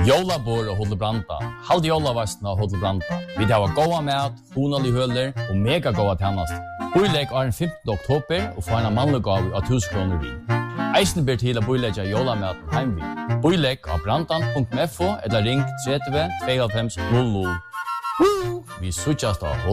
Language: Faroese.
Jólabor og Hotel Branda. Halt jólavastna og Hotel Branda. Vi har goda mat, hunalig høler og mega goda tjänst. Boilegg er den 15. oktober og får en mannlig gav av 1000 kroner vi. Eisen ber til å boilegge jólamaten heim vi. Boilegg av brandan.fo eller ring 30 25 00. Vi sutjas da.